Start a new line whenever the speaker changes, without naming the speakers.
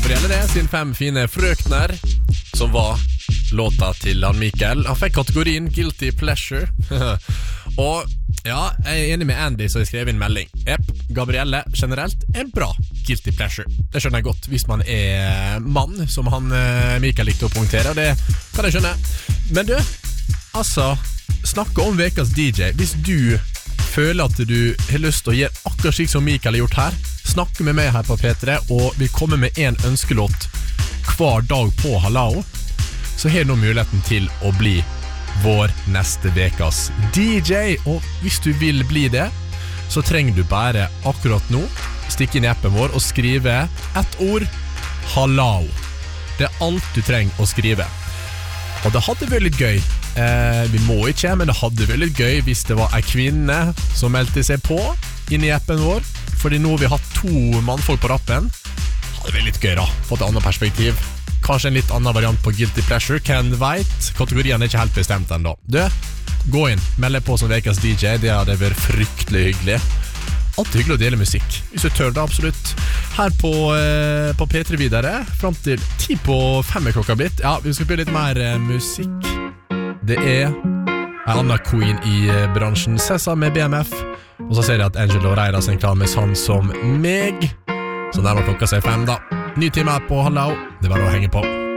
Gabrielle det, sin 5 fine frøkner, som var låta til han Mikael. Han fikk kategorien Guilty Pleasure. Og ja, jeg er enig med Andy som skrev inn melding. Gabrielle generelt er bra Guilty Pleasure. Det skjønner jeg godt hvis man er mann, som han Mikael likte å punktere. Det kan jeg skjønne. Men du, altså, snakke om vekas DJ. Hvis du føler at du har lyst til å gjøre akkurat slik som Mikael har gjort her, snakke med meg her på P3, og vi kommer med en ønskelåt hver dag på Halao, så har du nå muligheten til å bli vår neste vekas DJ. Og hvis du vil bli det, så trenger du bare akkurat nå stikke inn i appen vår og skrive ett ord: Halao. Det er alt du trenger å skrive. Og det hadde vært litt gøy. Vi må ikke, men det hadde vært litt gøy hvis det var en kvinne som meldte seg på inn i appen vår. Fordi nå har vi hatt 2 mannfolk på rappen. Det hadde vært litt gøy da, fått et annet perspektiv. Kanskje en litt annen variant på Guilty Pleasure. Hvem vet? Kategorien er ikke helt bestemt enda. Du, gå inn, meld deg på som vekas DJ. Det hadde vært fryktelig hyggelig. Alltid hyggelig å dele musikk, hvis du tør det, absolutt. Her på P3 videre, frem til 4:50 klokka blitt. Ja, vi skal spille litt mer musikk. Det er en annen queen i bransjen, Sessa med BMF. Og så ser jeg at Angelo Reiras er klar med Sånn som meg. Så der var klokka seg 5 da. Ny time her på Halao. Det var å henge på.